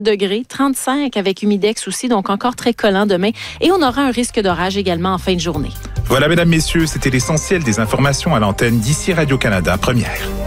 degrés, 35 avec humidex aussi, donc encore très collant demain. Et on aura un risque d'orage également en fin de journée. Voilà, mesdames, messieurs, c'était l'essentiel des informations à l'antenne d'ici Radio-Canada Première.